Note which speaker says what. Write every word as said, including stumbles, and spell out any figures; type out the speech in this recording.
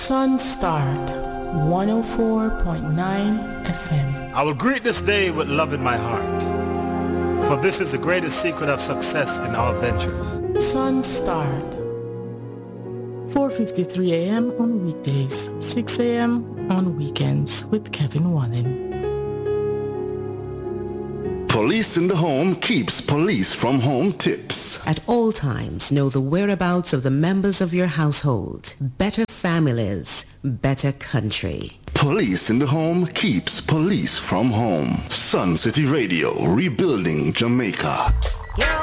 Speaker 1: Sunstart one oh four point nine F M.
Speaker 2: I will greet this day with love in my heart, for this is the greatest secret of success in our ventures.
Speaker 1: Sunstart four fifty-three a.m. on weekdays, six a.m. on weekends with Kevin Wallen.
Speaker 3: Police in the Home keeps police from home tips.
Speaker 4: At all times, know the whereabouts of the members of your household. Better families, better country.
Speaker 3: Police in the Home keeps police from home. Sun City Radio, rebuilding Jamaica.
Speaker 5: Yo.